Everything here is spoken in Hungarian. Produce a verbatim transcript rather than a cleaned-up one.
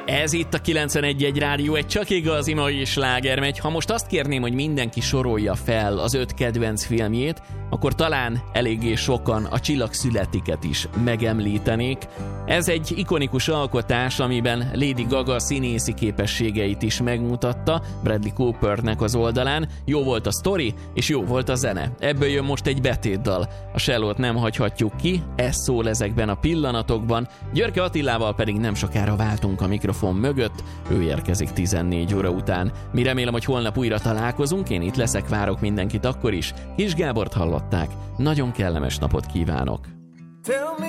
Ez itt a kilencvenegy egy rádió, egy csak igazi mai sláger megy. Ha most azt kérném, hogy mindenki sorolja fel az öt kedvenc filmjét, akkor talán eléggé sokan a Csillag születiket is megemlítenék. Ez egy ikonikus alkotás, amiben Lady Gaga színészi képességeit is megmutatta Bradley Coopernek az oldalán. Jó volt a sztori, és jó volt a zene. Ebből jön most egy betétdal. A sellót nem hagyhatjuk ki, ez szól ezekben a pillanatokban. Györke Attilával pedig nem sokára váltunk a mikrofon mögött, ő érkezik tizennégy óra után. Mi remélem, hogy holnap újra találkozunk, én itt leszek, várok mindenkit akkor is. Kis Gábort hallották, nagyon kellemes napot kívánok.